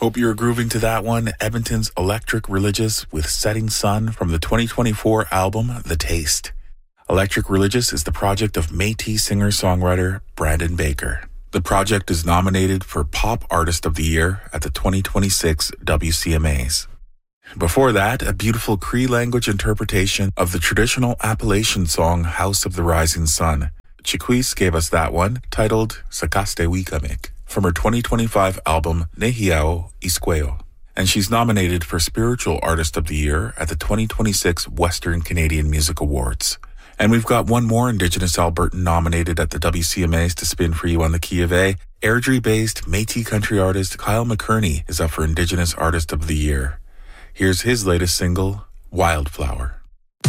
Hope you're grooving to that one. Edmonton's Electric Religious with Setting Sun from the 2024 album, The Taste. Electric Religious is the project of Métis singer-songwriter Brandon Baker. The project is nominated for Pop Artist of the Year at the 2026 WCMAs. Before that, a beautiful Cree language interpretation of the traditional Appalachian song House of the Rising Sun. Chiquise gave us that one, titled Sakaste Wikamik, from her 2025 album Nehiao Isqueo. And she's nominated for Spiritual Artist of the Year at the 2026 Western Canadian Music Awards. And we've got one more Indigenous Albertan nominated at the WCMAs to spin for you on the Key of A. Airdrie-based Métis country artist Kyle McKerney is up for Indigenous Artist of the Year. Here's his latest single, Wildflower.